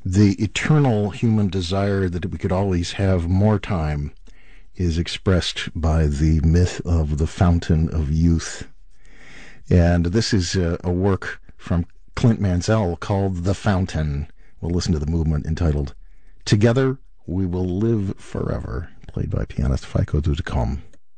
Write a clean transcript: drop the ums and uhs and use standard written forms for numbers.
The eternal human desire that we could always have more time is expressed by the myth of the Fountain of Youth. And this is a work from Clint Mansell called The Fountain. We'll listen to the movement entitled Together We Will Live Forever, played by pianist Feiko Dudecom.